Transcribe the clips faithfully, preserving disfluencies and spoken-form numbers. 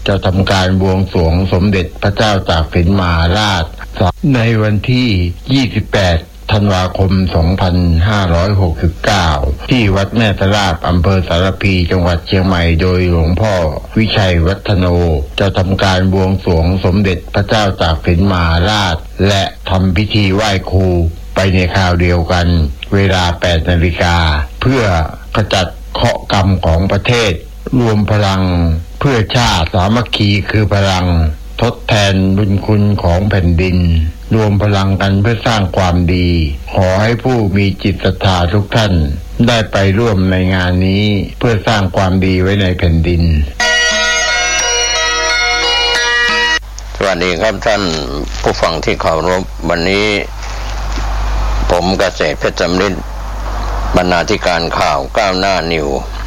จะทำการบวงสรวงสมเด็จพระเจ้าตากสินมหาราชในวันที่ยี่สิบแปดธันวาคมสองพันห้าร้อยหกสิบเก้าที่วัดแม่ตะลาดอำเภอสารพีจังหวัดเชียงใหม่โดยหลวงพ่อวิชัยวัฒโนจะทำการบวงสรวงสมเด็จพระเจ้าตากสินมหาราชและทำพิธีไหว้ครูไปในคราวเดียวกันเวลา แปดนาฬิกา เพื่อขจัดเคราะห์กรรมของประเทศรวมพลังเพื่อชาติสามัคคีคือพลังทดแทนบุญคุณของแผ่นดินรวมพลังกันเพื่อสร้างความดีขอให้ผู้มีจิตศรัทธาทุกท่านได้ไปร่วมในงานนี้เพื่อสร้างความดีไว้ในแผ่นดินสวัสดีครับท่านผู้ฟังที่เคารพวันนี้ผมเกษตรเพชรสำริดบรรณาธิการข่าวก้าวหน้านิว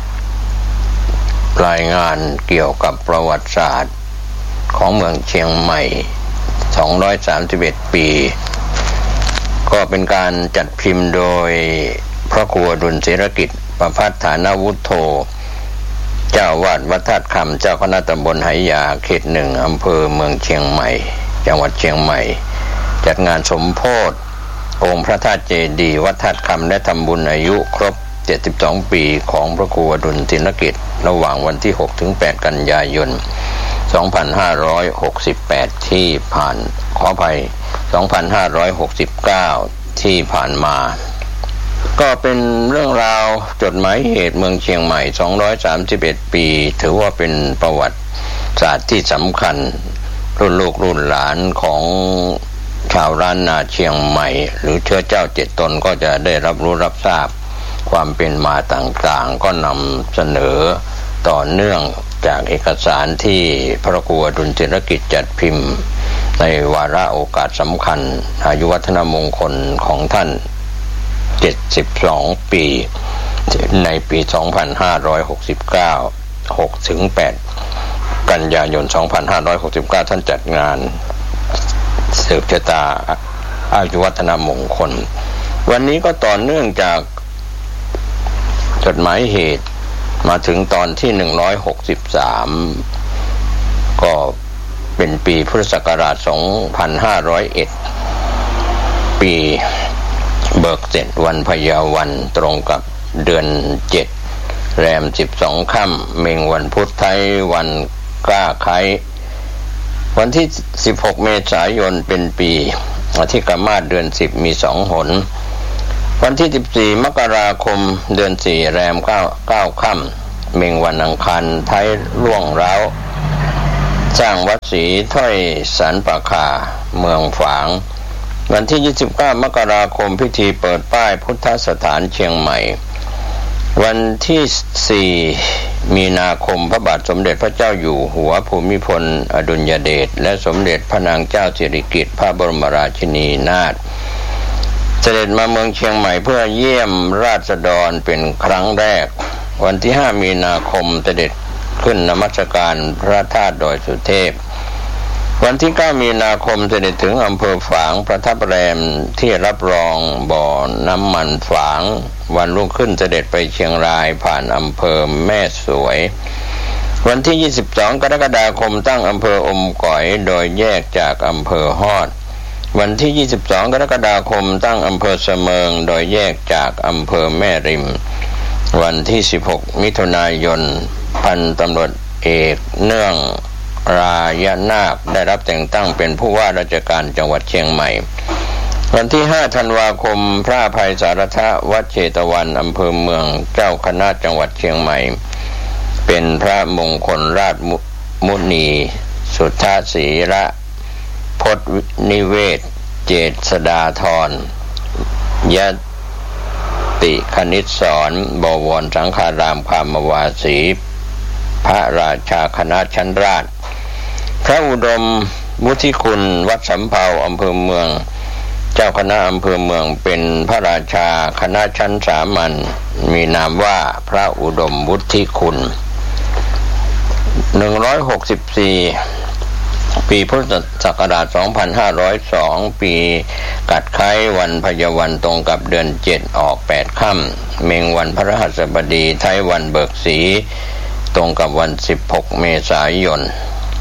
รายงานเกี่ยวกับประวัติศาสตร์ของเมืองเชียงใหม่สองร้อยสามสิบเอ็ดปีก็เป็นการจัดพิมพ์โดยพระครูอดุลศิรกิจประภัตฐานวุฒโธเจ้าวาดวัดธาตุคำเจ้าคณะตำบลไหหยาเขตหนึ่งอำเภอเมืองเชียงใหม่จังหวัดเชียงใหม่จัดงานสมโภชองค์พระธาตุเจดีย์วัดธาตุคำและทำบุญอายุครบเจ็ดสิบสองปีของพระครูอดุลศิรกิจระหว่างวันที่หกถึงแปดกันยายนสองพันห้าร้อยหกสิบแปดที่ผ่านขออภัยสองพันห้าร้อยหกสิบเก้าที่ผ่านมาก็เป็นเรื่องราวจดหมายเหตุเมืองเชียงใหม่สองร้อยสามสิบเอ็ดปีถือว่าเป็นประวัติศาสตร์ที่สำคัญรุ่นลูกรุ่นหลานของชาวล้านนาเชียงใหม่หรือเชื้อเจ้าเจ็ดตนก็จะได้รับรู้รับทราบความเป็นมาต่างๆก็นำเสนอต่อเนื่องจากเอกสารที่พระครูอดุลศิรกิจจัดพิมพ์ในวาระโอกาสสำคัญอายุวัฒนมงคลของท่านเจ็ดสิบสองปีในปีสองพันห้าร้อยหกสิบเก้า หกถึงแปดกันยายนสองพันห้าร้อยหกสิบเก้าท่านจัดงานสืบชะตาอายุวัฒนมงคลวันนี้ก็ต่อเนื่องจากจดหมายเหตุมาถึงตอนที่หนึ่งร้อยหกสิบสามก็เป็นปีพุทธศักราชสองพันห้าร้อยเอ็ดปีเบิกเสร็จวันพยาวันตรงกับเดือนเจ็ดแรมสิบสองค่ำเมงวันพุธไทยวันกล้าไข่วันที่สิบหกเมษายนเป็นปีอาทิตย์กมาศเดือนสิบมีสองหนวันที่สิบสี่มกราคมเดือนสี่แรมเก้าเก้าค่ำเมงวันอังคารไทยล่วงร้าวสร้างวัดศรีถ้อยสันปะคาเมืองฝางวันที่ยี่สิบเก้ามกราคมพิธีเปิดป้ายพุทธสถานเชียงใหม่วันที่สี่มีนาคมพระบาทสมเด็จพระเจ้าอยู่หัวภูมิพลอดุลยเดชและสมเด็จพระนางเจ้าสิริกิติ์พระบรมราชินีนาถเสด็จมาเมืองเชียงใหม่เพื่อเยี่ยมราษฎรเป็นครั้งแรกวันที่ห้ามีนาคมเสด็จขึ้นนมัสการพระธาตุดอยสุเทพวันที่เก้ามีนาคมเสด็จถึงอำเภอฝางประทับแรมที่รับรองบ่อน้ำมันฝางวันรุ่งขึ้นเสด็จไปเชียงรายผ่านอำเภอแม่สวยวันที่ยี่สิบสองกรกฎาคมตั้งอำเภออมก๋อยโดยแยกจากอำเภอฮอดวันที่ยี่สิบสองกรกฎาคมตั้งอำเภอเสมิงโดยแยกจากอำเภอแม่ริมวันที่สิบหกมิถุนายนพันตำรวจเอกเนื่องรายนาคได้รับแต่งตั้งเป็นผู้ว่าราชการจังหวัดเชียงใหม่วันที่ห้าธันวาคมพระอภัยสารทะวัดเชตวันอำเภอเมืองเจ้าคณะจังหวัดเชียงใหม่เป็นพระมงคลราชมุนีสุทธาศีระพจน์นิเวศเจษฎาธรยติคณิตสอนบวรสังฆารามคามวาสีพระราชาคณะชั้นราชพระอุดมวุฒิคุณวัดสำเภาอำเภอเมืองเจ้าคณะอำเภอเมืองเป็นพระราชาคณะชั้นสามัญมีนามว่าพระอุดมวุฒิคุณหนึ่งร้อยหกสิบสี่ปีพุทธศักราชสองพันห้าร้อยสองปีกัดไข้วันพยาวันตรงกับเดือนเจ็ดออกแปดค่ำเมงวันพฤหัสบดีไทยวันเบิกศรีตรงกับวันสิบหกเมษายน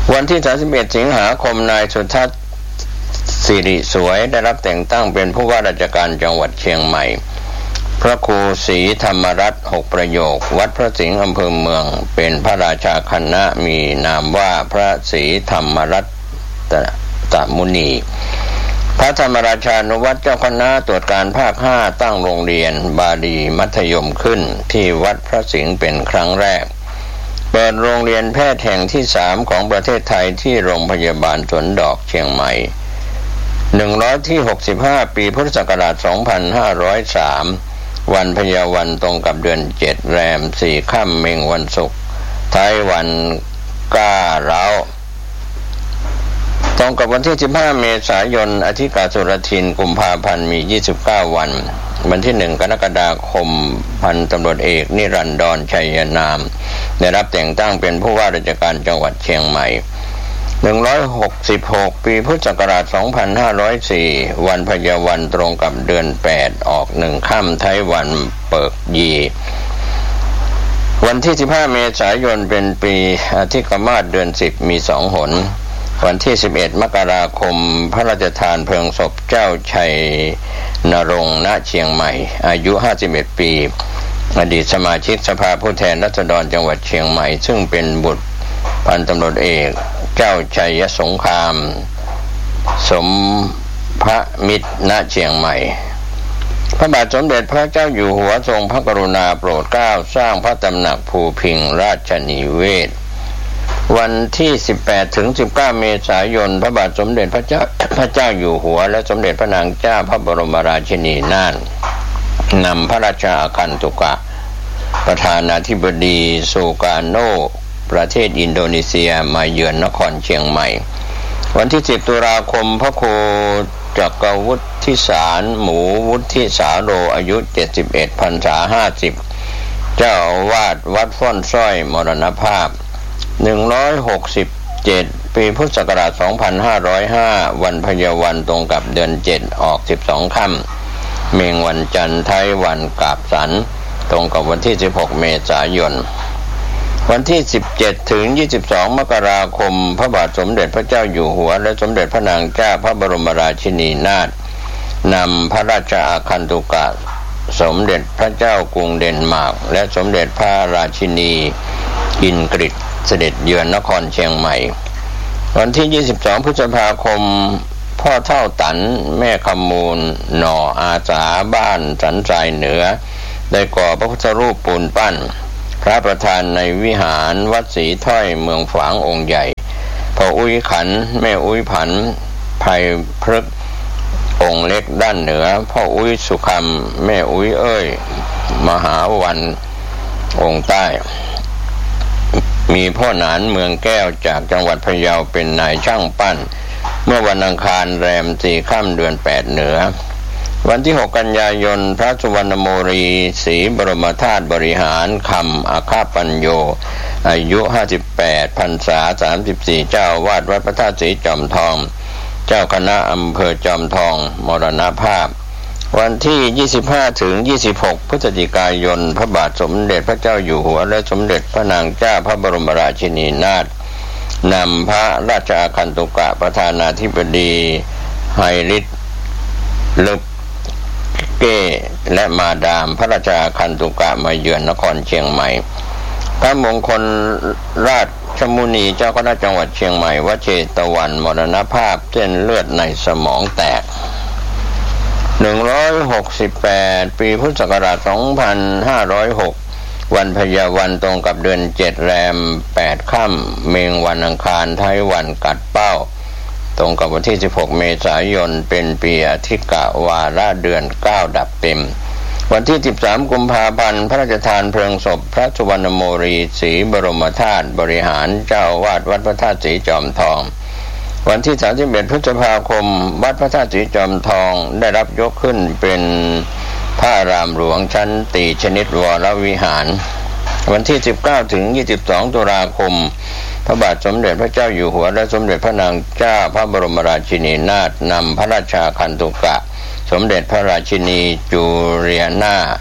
วันที่สามสิบเอ็ดสิงหาคมนายสุทัศน์สิริสวยได้รับแต่งตั้งเป็นผู้ว่าราชการจังหวัดเชียงใหม่พระครูศรีธรรมรัตน์หกประโยควัดพระสิงห์อำเภอเมืองเป็นพระราชาคณะมีนามว่าพระศรีธรรมรัตตมุนีพระธรรมราชานุวัตรเจ้าคณะตรวจการภาคห้าตั้งโรงเรียนบาลีมัธยมขึ้นที่วัดพระสิงห์เป็นครั้งแรกเปิดโรงเรียนแพทย์แห่งที่สามของประเทศไทยที่โรงพยาบาลสวนดอกเชียงใหม่หนึ่งร้อยที่หกสิบห้าปีพุทธศักราชสองพันห้าร้อยสามวันพญาวันตรงกับเดือนเจ็ดแรมสี่ค่ำเม็งวันศุกร์ท้ายวันก้าเร้าตรงกับวันที่สิบห้าเมษายนอธิกาสุรทินกุมภาพันธ์มียี่สิบเก้าวันวันที่หนึ่งกรกฎาคมพันตำรวจเอกนิรันดรชัยนามได้รับแต่งตั้งเป็นผู้ว่าราชการจังหวัดเชียงใหม่หนึ่งร้อยหกสิบหกปีพุทธศักราชสองพันห้าร้อยสี่วันพญาวันตรงกับเดือนแปดออกหนึ่งค่ำท้ายวันเปิกยีวันที่สิบห้าเมษายนเป็นปีอธิกมาศเดือนสิบมีสองหนวันที่สิบเอ็ดมกราคมพระราชทานเพลิงศพเจ้าชัยนรงค์ณเชียงใหม่อายุห้าสิบเอ็ดปีอดีตสมาชิกสภาผู้แทนราษฎรจังหวัดเชียงใหม่ซึ่งเป็นบุตรพันตำรวจเอกเจ้าชัยสงครามสมพระมิตรณเชียงใหม่พระบาทสมเด็จพระเจ้าอยู่หัวทรงพระกรุณาโปรดเกล้าสร้างพระตำหนักภูพิงราชนิเวศวันที่สิบแปดถึงสิบเก้าเมษายนพระบาทสมเด็จพระเจ้าพระเจ้าอยู่หัวและสมเด็จพระนางเจ้าพระบรมราชินีนาถนำพระราชาคันตุกะประธานาธิบดีซูการโนประเทศอินโดนีเซียมาเยือนนครเชียงใหม่วันที่สิบตุลาคมพระครูจักรวุฒิสารหมูวุฒิสาโรอายุเจ็ดสิบเอ็ดพรรษาห้าสิบเจ้าอาวาสวัดฟ้อนสร้อยมรณภาพหนึ่งร้อยหกสิบเจ็ดปีพุทธศักราชสองพันห้าร้อยห้าวันพญาวันตรงกับเดือนเจ็ดออกสิบสองค่ำเมงวันจันทร์ท้ายวันกาบสันตรงกับวันที่สิบหกเมษายนวันที่สิบเจ็ดถึงยี่สิบสองมกราคมพระบาทสมเด็จพระเจ้าอยู่หัวและสมเด็จพระนางเจ้าพระบรมราชินีนาถนำพระราชอาคันตุกะสมเด็จพระเจ้ากรุงเดนมาร์กและสมเด็จพระราชินีอินกฤษเสด็จเยือนนครเชียงใหม่วันที่ยี่สิบสองพฤษภาคมพ่อเฒ่าตันแม่คำมูลหน่ออาสาบ้านสันทรายเหนือได้ก่อพระพุทธรูปปูนปั้นพระประธานในวิหารวัดศรีถ้อยเมืองฝางองค์ใหญ่พ่ออุ้ยขันแม่อุ้ยผันไพพฤกษ์องค์เล็กด้านเหนือพ่ออุ้ยสุคำแม่อุ้ยเอ้ยมหาวันองค์ใต้มีพ่อหนานเมืองแก้วจากจังหวัดพะเยาเป็นนายช่างปั้นเมื่อวันอังคารแรมสี่ค่ำเดือนแปดเหนือวันที่หกกันยายนพระสุวรรณโมรีศรีบรมธาตุบริหารคำอาคาปัญโยอายุห้าสิบแปดพรรษาสามสิบสี่เจ้าวาดวัดพระธาตุศรีจอมทองเจ้าคณะอำเภอจอมทองมรณภาพวันที่ยี่สิบห้าถึงยี่สิบหกพฤศจิกายนพระบาทสมเด็จพระเจ้าอยู่หัวและสมเด็จพระนางเจ้าพระบรมราชินีนาถนำพระราชอาคันตุกะประธานาธิบดีไฮริสลึกเก้และมาดามพระราชาคันตุกะมาเยือนนครเชียงใหม่พระมงคลราชมุนีเจ้าคณะจังหวัดเชียงใหม่วเชตวันมรณภาพเส้นเลือดในสมองแตกหนึ่งร้อยหกสิบแปดปีพุทธศักราชสองพันห้าร้อยหกวันพญาวันตรงกับเดือนเจ็ดแรมแปดค่ำเมงวันอังคารท้ายวันกัดเป้าตรงกับวันที่สิบหกเมษายนเป็นปีอธิกวาระเดือนเก้าดับเต็มวันที่สิบสามกุมภาพันธ์พระราชทานเพลิงศพพระสุวรรณโมรีศรีบรมธาตุบริหารเจ้าวาดวัดพระธาตุศรีจอมทองวันที่สามสิบเอ็ดพฤษภาคมวัดพระธาตุศรีจอมทองได้รับยกขึ้นเป็นพระอารามหลวงชั้นตรีชนิดวรวิหารวันที่สิบเก้าถึงยี่สิบสองตุลาคมพระบาทสมเด็จพระเจ้าอยู่หัวและสมเด็จพระนางเจ้าพระบรมราชินีนาถนำพระราชาคันตุกะสมเด็จพระราชินีจูเลียนาจ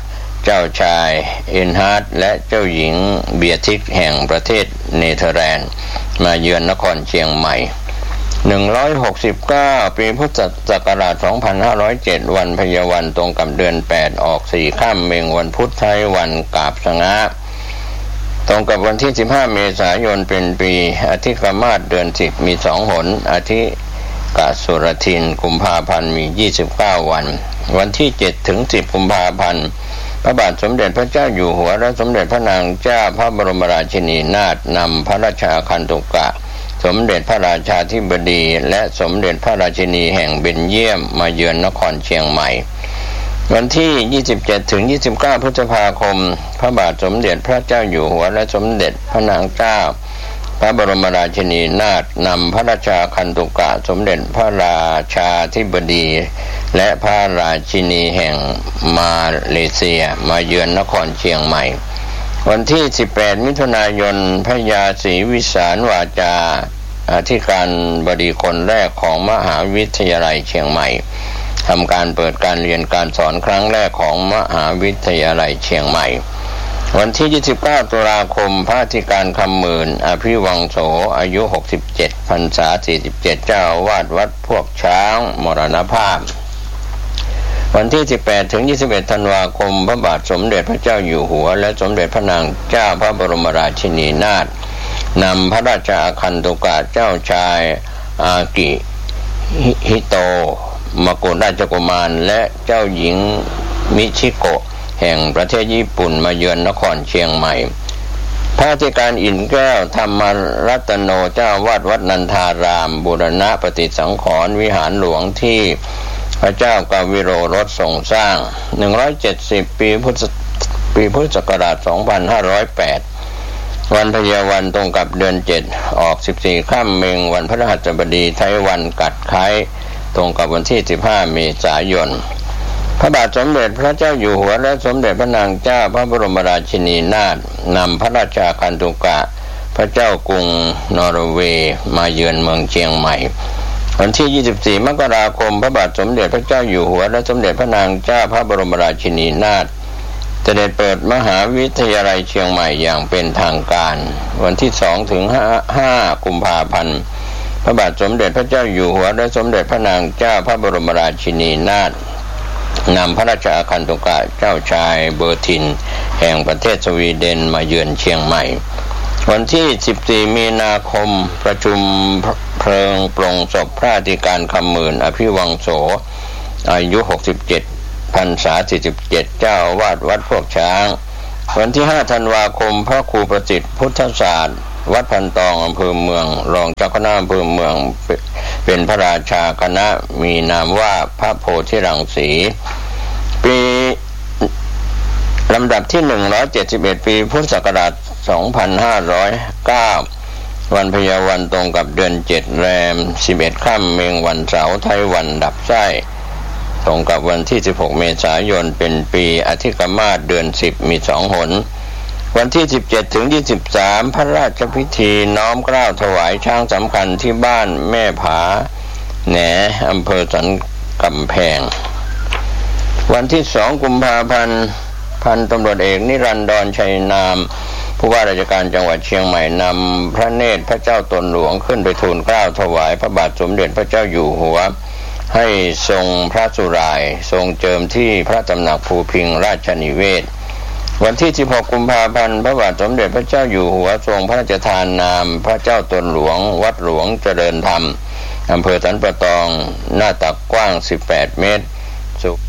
เจ้าชายเอ็นฮาร์ดและเจ้าหญิงเบียทริกซ์แห่งประเทศเนเธอร์แลนด์มาเยือนนครเชียงใหม่หนึ่งร้อยหกสิบเก้าปีพุทธศักราชสองพันห้าร้อยเจ็ดวันพยาวันตรงกับเดือนแปดออกสี่ค่ำเมงวันพุธไทยวันกาบสงะตรงกับวันที่สิบห้าเมษายนเป็นปีอธิกมาศเดือนสิบมีสองหนอธิกาสุรทินกุมภาพันธ์มียี่สิบเก้าวันวันที่เจ็ดถึงสิบกุมภาพันธ์พระบาทสมเด็จพระเจ้าอยู่หัวและสมเด็จพระนางเจ้าพระบรมราชินีนาถนำพระราชาคันตุกะสมเด็จพระราชาธิบดีและสมเด็จพระราชินีแห่งเบลเยียมมาเยือนนครเชียงใหม่วันที่ยี่สิบเจ็ดถึงยี่สิบเก้าพฤษภาคมพระบาทสมเด็จพระเจ้าอยู่หัวและสมเด็จพระนางเจ้าพระบรมราชินีนาถนำพระราชาคันตุกะสมเด็จพระราชาธิบดีและพระราชินีแห่งมาเลเซียมาเยือนนครเชียงใหม่วันที่สิบแปดมิถุนายนพระยาศรีวิสารวาจาอธิการบดีคนแรกของมหาวิทยาลัยเชียงใหม่ทำการเปิดการเรียนการสอนครั้งแรกของมหาวิทยาลัยเชียงใหม่วันที่ยี่สิบเก้าตุลาคมพระอธิการคำหมื่นอภิวังโสอายุหกสิบเจ็ดพรรษาสี่สิบเจ็ดเจ้าอาวาสวัดพวกช้างมรณภาพวันที่สิบแปดถึงยี่สิบเอ็ดธันวาคมพระบาทสมเด็จพระเจ้าอยู่หัวและสมเด็จพระนางเจ้าพระบรมราชินีนาถนำพระราชาคันตุกะเจ้าชายอากิฮิโตมกุฎราชกุมารและเจ้าหญิงมิชิโกะแห่งประเทศญี่ปุ่นมาเยือนนครเชียงใหม่พระอธิการอินแก้วธรรมรัตโนเจ้าวาดวัดนันทารามบูรณะปฏิสังขรณ์วิหารหลวงที่พระเจ้ากาวิโรรสทรงสร้างหนึ่งร้อยเจ็ดสิบปีพุทธปีพุทธศักราชสองพันห้าร้อยแปดวันพยาวันตรงกับเดือนเจ็ดออกสิบสี่ค่ำเมงวันพฤหัสบดีไทยวันกัดไข้ตรงกับวันที่สิบห้าเมษายนพระบาทสมเด็จพระเจ้าอยู่หัวและสมเด็จพระนางเจ้าพระบรมราชินีนาถนำพระราชาคันตุกะพระเจ้ากรุงนอร์เวย์มาเยือนเมืองเชียงใหม่วันที่ยี่สิบสี่มกราคมพระบาทสมเด็จพระเจ้าอยู่หัวและสมเด็จพระนางเจ้าพระบรมราชินีนาถเสด็จเปิดมหาวิทยาลัยเชียงใหม่อย่างเป็นทางการวันที่สองถึงห้ากุมภาพันธ์พระบาทสมเด็จพระเจ้าอยู่หัวและสมเด็จพระนางเจ้าพระบรมราชินีนาถนำพระราชาคันตุกะเจ้าชายเบอร์ทินแห่งประเทศสวีเดนมาเยือนเชียงใหม่วันที่สิบสี่มีนาคมประชุมเพลิงปลงศพพระอธิการคำหมื่นอภิวังโสอายุหกสิบเจ็ดพรรษาสี่สิบเจ็ดเจ้าอาวาสวัดพวกช้างวันที่ห้าธันวาคมพระครูประสิทธิ์พุทธศาสตร์วัดพันตองอำเภอเมืองรองเจ้าคณะอำเภอเมืองเป็นพระราชาคณะมีนามว่าพระโพธิรังสีปีลำดับที่หนึ่งร้อยเจ็ดสิบเอ็ดปีพุทธศักราชสองพันห้าร้อยเก้าวันพยาวันตรงกับเดือนเจ็ดแรมสิบเอ็ดค่ำเมงวันเสาร์ไทยวันดับไส้ตรงกับวันที่สิบหกเมษายนเป็นปีอธิกมาศเดือนสิบมีสองหนวันที่สิบเจ็ดถึงยี่สิบสามพระราชพิธีน้อมเกล้าถวายช้างสำคัญที่บ้านแม่ผาแหนอำเภอสันกำแพงวันที่สองกุมภาพันธ์พันตำรวจเอกนิรันดรชัยนามผู้ว่าราชการจังหวัดเชียงใหม่นำพระเนตรพระเจ้าตนหลวงขึ้นไปทูลเกล้าถวายพระบาทสมเด็จพระเจ้าอยู่หัวให้ทรงพระสุรายทรงเจิมที่พระตำหนักภูพิงราชนิเวศวันที่สิบหกกุมภาพันธ์พระบาทสมเด็จพระเจ้าอยู่หัวทรงพระราชทานนามพระเจ้าตนหลวงวัดหลวงเจริญธรรมอำเภอสันป่าตองหน้าตักกว้างสิบแปดเมตรสุ